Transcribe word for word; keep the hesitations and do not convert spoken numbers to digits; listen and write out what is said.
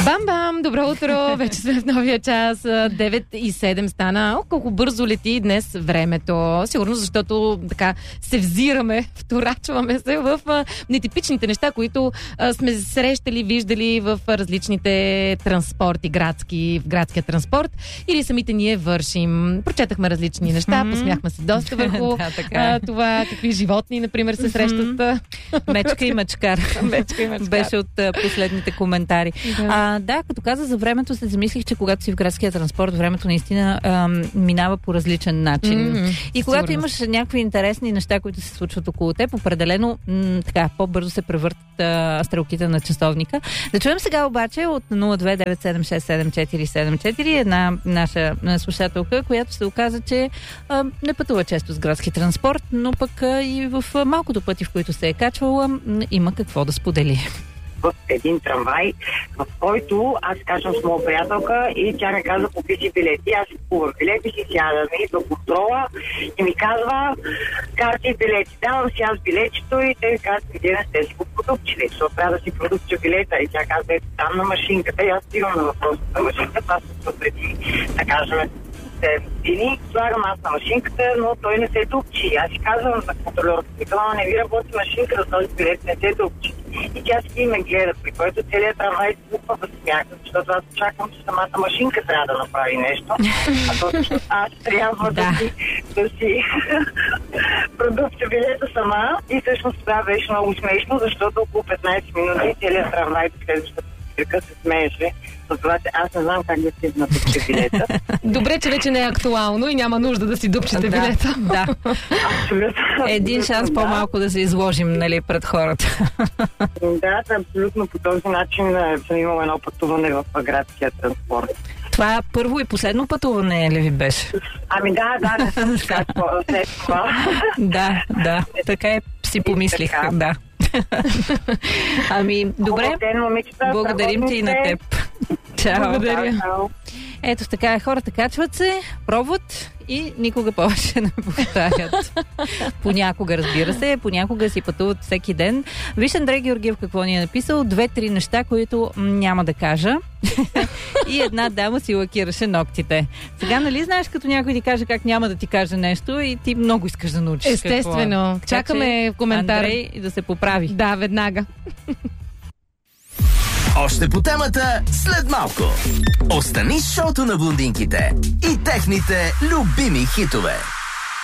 Бам-бам! Добро утро! Вече сме в новия час. девет и седем стана. О, колко бързо лети днес времето. Сигурно защото така се взираме, вторачваме се в а, нетипичните неща, които а, сме срещали, виждали в различните транспорти, градски, в градския транспорт, или самите ние вършим. Прочетахме различни неща, mm-hmm. посмяхме се доста върху да, а, това, какви животни, например, се срещат. Mm-hmm. Мечка и мечкар. Мечка и мечкар. Беше от а, последните коментари. Да. А, да, като каза за времето, се замислих, че когато си в градския транспорт, времето наистина а, минава по различен начин. Mm-hmm. И когато Сигурно. имаш някакви интересни неща, които се случват около теб, определено м- така, по-бързо се превъртат а, стрелките на часовника. Да чуем сега обаче от нула две девет седем шест седем четири седем четири една наша слушателка, която се оказа, че а, не пътува често с градски транспорт, но пък а, и в а, малкото пъти, в които се е качвала, м- има какво да сподели. В един трамвай, в който аз качвам с моя приятелка и тя ми казва купи си билети. Аз си купувам билети, си сядаме до контрола и ми казва карти и билети. Давам си аз билетчето и те ми казват, къде не сте си го продукчили, защото трябва да си продукча билета. И тя казва, ето там на машинката и аз стигам на въпросната на машинката. Аз съм преди, да кажем, години, слагам аз на машинката, но той не се дупчи. Аз си казвам на контролерът, ама не ви работи машинка, да този билет не се дупчи. И тя си ме гледа, при което целият трамвай се дупва да смяка, защото аз очаквам, че самата машинка трябва да направи нещо. А то, аз трябва да, да си, да си продукча билета сама. И всъщност това беше много смешно, защото около петнайсет минути целият трамвай до следващата спирка се смееше. Това, аз не знам как да си надупча билета. Добре, че вече не е актуално и няма нужда да си дупчете да, билета. Да. Абсолютно. Един шанс да. по-малко да се изложим, нали, пред хората. Да, абсолютно по този начин съм имала едно пътуване в градския транспорт. Това първо и последно пътуване ли ви беше? Ами да, да, не съм след това. Да, да, така е, си помислих, да. Ами, добре, благодарим ти и на теб. Чао. Благодаря. Ето така, хората качват се, пробват и никога повече не повтарят. Понякога, разбира се, понякога си пътуват всеки ден. Виж Андрей Георгиев какво ни е написал. Две-три неща, които няма да кажа. И една дама си лакираше ногтите. Сега, нали знаеш, като някой ти каже как няма да ти каже нещо и ти много искаш да научиш. Естествено. Какво. Чакаме в коментар. Андрей да се поправи. Да, веднага. Още по темата след малко. Остани с шоуто на блондинките и техните любими хитове.